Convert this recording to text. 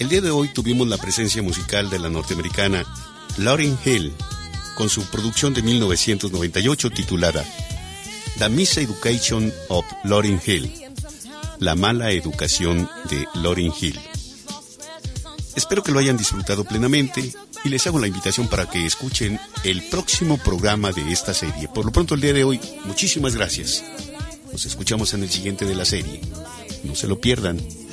El día de hoy tuvimos la presencia musical de la norteamericana Lauryn Hill con su producción de 1998 titulada The Miseducation of Lauryn Hill, la mala educación de Lauryn Hill. Espero que lo hayan disfrutado plenamente y les hago la invitación para que escuchen el próximo programa de esta serie. Por lo pronto el día de hoy, muchísimas gracias. Nos escuchamos en el siguiente de la serie. No se lo pierdan.